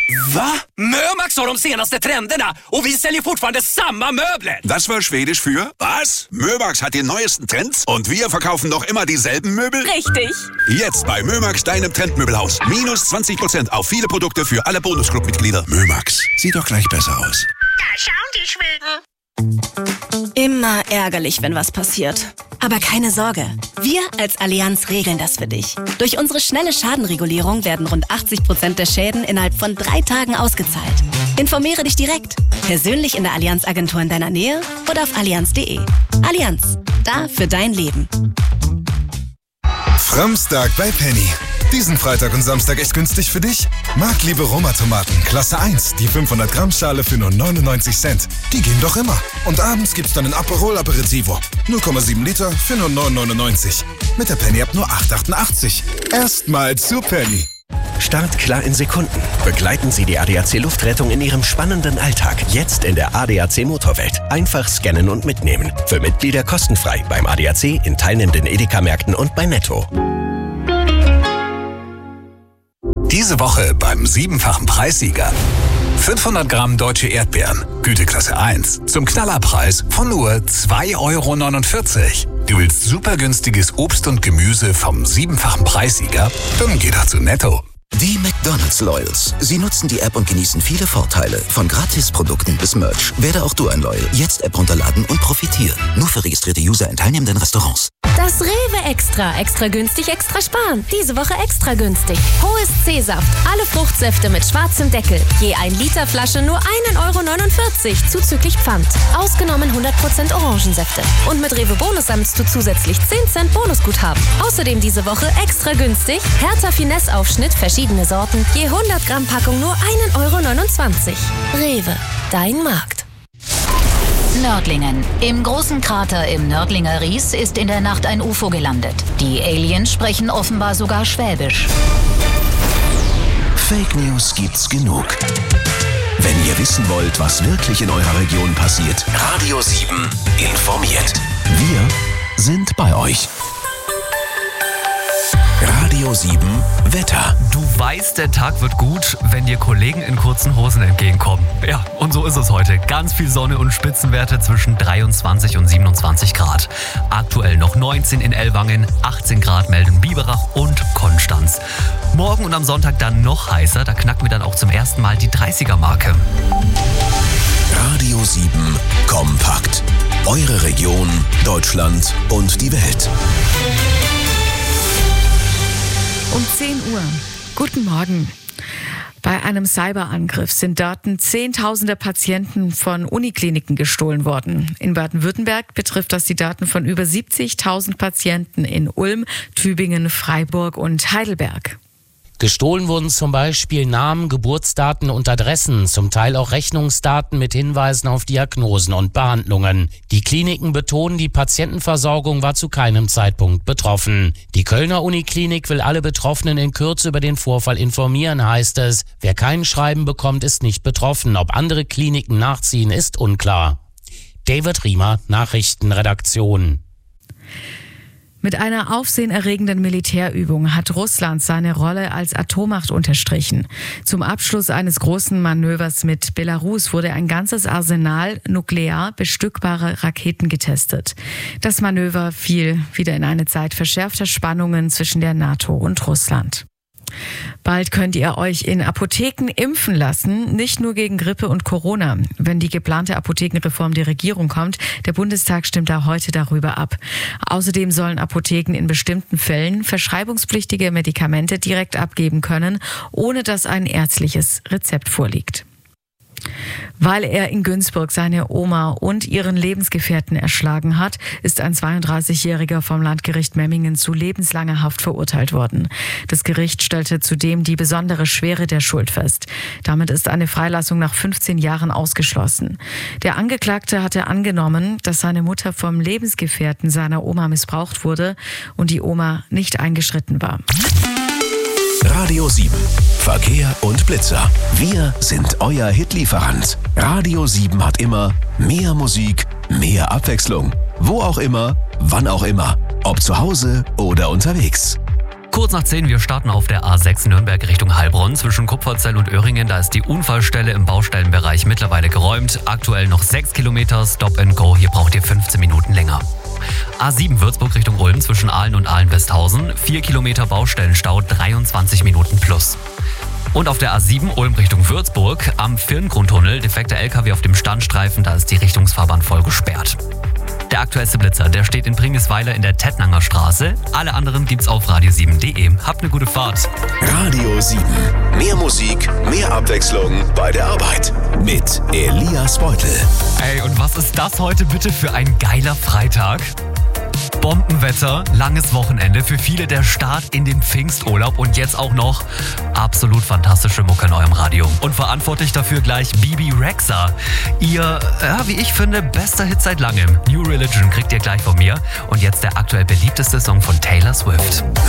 Va? Mömax har de senaste trenderna och vi säljer fortfarande samma möbler. Das war Schwedisch für was? Mömax hat die neuesten Trends und wir verkaufen noch immer dieselben Möbel? Richtig. Jetzt bei Mömax, deinem Trendmöbelhaus. Minus 20% auf viele Produkte für alle Bonusclub-Mitglieder. Mömax, sieht doch gleich besser aus. Da schauen die Schweden. Immer ärgerlich, wenn was passiert. Aber keine Sorge, wir als Allianz regeln das für dich. Durch unsere schnelle Schadenregulierung werden rund 80% der Schäden innerhalb von 3 Tagen ausgezahlt. Informiere dich direkt, persönlich in der Allianz-Agentur in deiner Nähe oder auf allianz.de. Allianz, da für dein Leben. Framstag bei Penny. Diesen Freitag und Samstag echt günstig für dich? Marktliebe Roma-Tomaten, Klasse 1, die 500 Gramm Schale für nur 99 Cent. Die gehen doch immer. Und abends gibt's dann ein Aperol Aperitivo. 0,7 Liter für nur 9,99. Mit der Penny-App nur 8,88. Erstmal zu Penny. Startklar in Sekunden. Begleiten Sie die ADAC Luftrettung in Ihrem spannenden Alltag. Jetzt in der ADAC Motorwelt. Einfach scannen und mitnehmen. Für Mitglieder kostenfrei beim ADAC, in teilnehmenden Edeka-Märkten und bei Netto. Diese Woche beim 7-fachen Preissieger. 500 Gramm deutsche Erdbeeren, Güteklasse 1, zum Knallerpreis von nur 2,49 €. Du willst super günstiges Obst und Gemüse vom 7-fachen Preissieger? Dann geh doch zu Netto. Die McDonald's Loyals. Sie nutzen die App und genießen viele Vorteile. Von Gratisprodukten bis Merch. Werde auch du ein Loyal. Jetzt App runterladen und profitieren. Nur für registrierte User in teilnehmenden Restaurants. Das Rewe Extra. Extra günstig, extra sparen. Diese Woche extra günstig. Hohes C-Saft. Alle Fruchtsäfte mit schwarzem Deckel. Je 1 Liter Flasche nur 1,49 € zuzüglich Pfand. Ausgenommen 100% Orangensäfte. Und mit Rewe Bonus sammelst du zusätzlich 10 Cent Bonusguthaben. Außerdem diese Woche extra günstig. Hertha Finesse Aufschnitt, verschiedene Sorten. Je 100 Gramm Packung nur 1,29 €. Rewe. Dein Markt. Nördlingen. Im großen Krater im Nördlinger Ries ist in der Nacht ein UFO gelandet. Die Aliens sprechen offenbar sogar Schwäbisch. Fake News gibt's genug. Wenn ihr wissen wollt, was wirklich in eurer Region passiert, Radio 7 informiert. Wir sind bei euch. Radio 7 Wetter. Du weißt, der Tag wird gut, wenn dir Kollegen in kurzen Hosen entgegenkommen. Ja, und so ist es heute. Ganz viel Sonne und Spitzenwerte zwischen 23 und 27 Grad. Aktuell noch 19 in Ellwangen, 18 Grad melden Biberach und Konstanz. Morgen und am Sonntag dann noch heißer, da knacken wir dann auch zum ersten Mal die 30er-Marke. Radio 7 kompakt. Eure Region, Deutschland und die Welt. Um 10 Uhr. Guten Morgen. Bei einem Cyberangriff sind Daten zehntausender Patienten von Unikliniken gestohlen worden. In Baden-Württemberg betrifft das die Daten von über 70.000 Patienten in Ulm, Tübingen, Freiburg und Heidelberg. Gestohlen wurden zum Beispiel Namen, Geburtsdaten und Adressen, zum Teil auch Rechnungsdaten mit Hinweisen auf Diagnosen und Behandlungen. Die Kliniken betonen, die Patientenversorgung war zu keinem Zeitpunkt betroffen. Die Kölner Uniklinik will alle Betroffenen in Kürze über den Vorfall informieren, heißt es. Wer kein Schreiben bekommt, ist nicht betroffen. Ob andere Kliniken nachziehen, ist unklar. David Riemer, Nachrichtenredaktion. Mit einer aufsehenerregenden Militärübung hat Russland seine Rolle als Atommacht unterstrichen. Zum Abschluss eines großen Manövers mit Belarus wurde ein ganzes Arsenal nuklear bestückbarer Raketen getestet. Das Manöver fiel wieder in eine Zeit verschärfter Spannungen zwischen der NATO und Russland. Bald könnt ihr euch in Apotheken impfen lassen, nicht nur gegen Grippe und Corona. Wenn die geplante Apothekenreform der Regierung kommt, der Bundestag stimmt da heute darüber ab. Außerdem sollen Apotheken in bestimmten Fällen verschreibungspflichtige Medikamente direkt abgeben können, ohne dass ein ärztliches Rezept vorliegt. Weil er in Günzburg seine Oma und ihren Lebensgefährten erschlagen hat, ist ein 32-Jähriger vom Landgericht Memmingen zu lebenslanger Haft verurteilt worden. Das Gericht stellte zudem die besondere Schwere der Schuld fest. Damit ist eine Freilassung nach 15 Jahren ausgeschlossen. Der Angeklagte hatte angenommen, dass seine Mutter vom Lebensgefährten seiner Oma missbraucht wurde und die Oma nicht eingeschritten war. Radio 7. Verkehr und Blitzer. Wir sind euer Hitlieferant. Radio 7 hat immer mehr Musik, mehr Abwechslung. Wo auch immer, wann auch immer. Ob zu Hause oder unterwegs. Kurz nach 10, wir starten auf der A6 Nürnberg Richtung Heilbronn. Zwischen Kupferzell und Öhringen, da ist die Unfallstelle im Baustellenbereich mittlerweile geräumt. Aktuell noch 6 Kilometer, Stop and Go, hier braucht ihr 15 Minuten länger. A7 Würzburg Richtung Ulm zwischen Aalen und Aalen-Westhausen. 4 Kilometer Baustellenstau, 23 Minuten plus. Und auf der A7 Ulm Richtung Würzburg am Firngrundtunnel, defekter LKW auf dem Standstreifen, da ist die Richtungsfahrbahn voll gesperrt. Der aktuellste Blitzer, der steht in Pringesweiler in der Tettnanger Straße. Alle anderen gibt's auf radio7.de. Habt eine gute Fahrt. Radio 7. Mehr Musik, mehr Abwechslung bei der Arbeit. Mit Elias Beutel. Ey, und was ist das heute bitte für ein geiler Freitag? Bombenwetter, langes Wochenende, für viele der Start in den Pfingsturlaub und jetzt auch noch absolut fantastische Mucke in eurem Radio. Und verantwortlich dafür gleich Bebe Rexha. Ihr, wie ich finde, bester Hit seit langem. New Religion kriegt ihr gleich von mir. Und jetzt der aktuell beliebteste Song von Taylor Swift.